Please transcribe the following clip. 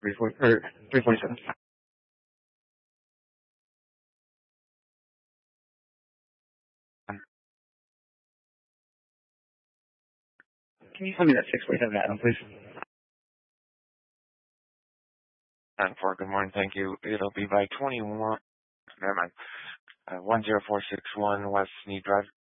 347. Can you tell me that 647 Adam, please? Good morning, thank you. It'll be by 21, never mind, 10461 West Sneed Drive.